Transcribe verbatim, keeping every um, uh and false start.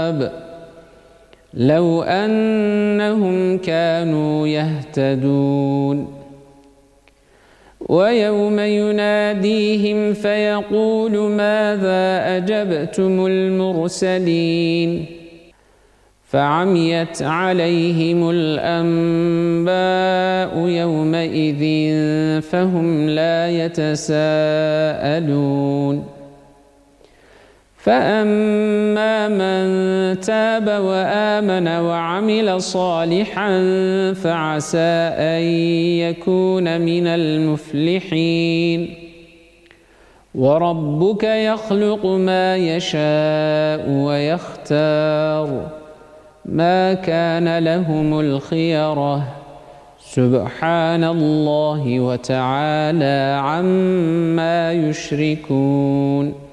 لو أنهم كانوا يهتدون ويوم يناديهم فيقول ماذا أجبتم المرسلين فعميت عليهم الأنباء يومئذ فهم لا يتساءلون فأما من تاب وآمن وعمل صالحا فعسى أن يكون من المفلحين وربك يخلق ما يشاء ويختار ما كان لهم الخيرة سبحان الله وتعالى عما يشركون.